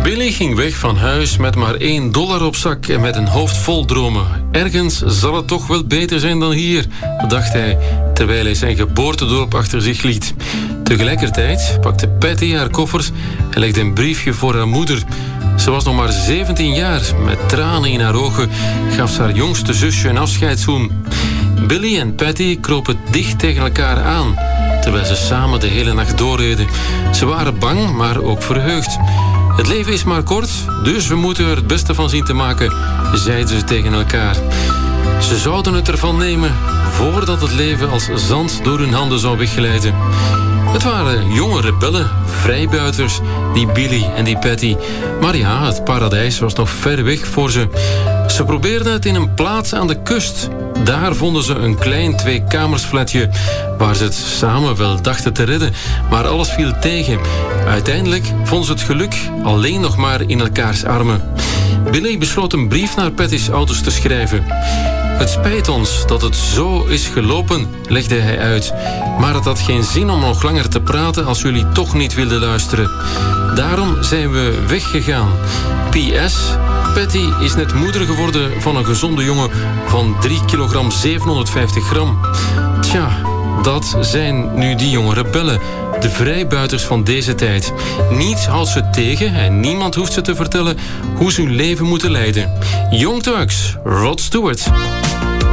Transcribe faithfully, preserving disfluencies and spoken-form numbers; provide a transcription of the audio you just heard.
Billy ging weg van huis met maar één dollar op zak en met een hoofd vol dromen. Ergens zal het toch wel beter zijn dan hier, dacht hij, terwijl hij zijn geboortedorp achter zich liet. Tegelijkertijd pakte Patty haar koffers en legde een briefje voor haar moeder. Ze was nog maar zeventien jaar. Met tranen in haar ogen gaf ze haar jongste zusje een afscheidszoen. Billy en Patty kropen dicht tegen elkaar aan, terwijl ze samen de hele nacht doorreden. Ze waren bang, maar ook verheugd. Het leven is maar kort, dus we moeten er het beste van zien te maken, zeiden ze tegen elkaar. Ze zouden het ervan nemen voordat het leven als zand door hun handen zou wegglijden. Het waren jonge rebellen, vrijbuiters, die Billy en die Patty. Maar ja, het paradijs was nog ver weg voor ze. Ze probeerden het in een plaats aan de kust. Daar vonden ze een klein tweekamersflatje, waar ze het samen wel dachten te redden, maar alles viel tegen. Uiteindelijk vonden ze het geluk alleen nog maar in elkaars armen. Billy besloot een brief naar Patty's ouders te schrijven. Het spijt ons dat het zo is gelopen, legde hij uit. Maar het had geen zin om nog langer te praten als jullie toch niet wilden luisteren. Daarom zijn we weggegaan. P S. Patty is net moeder geworden van een gezonde jongen van drie kilogram zevenhonderdvijftig gram. Tja, dat zijn nu die jonge rebellen, de vrijbuiters van deze tijd. Niets houdt ze tegen en niemand hoeft ze te vertellen hoe ze hun leven moeten leiden. Young Turks, Rod Stewart.